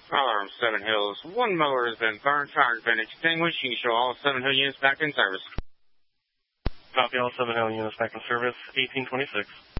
Alarm 7 Hills. One mower has been burned, fire has been extinguished. You can show all 7 Hill units back in service. Copy, all 7 Hill units back in service, 1826.